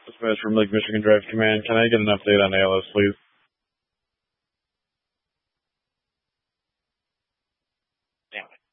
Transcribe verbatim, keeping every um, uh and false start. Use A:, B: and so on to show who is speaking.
A: Dispatch from Lake Michigan Drive Command. Can I get an update on A L S, please?
B: Damn it.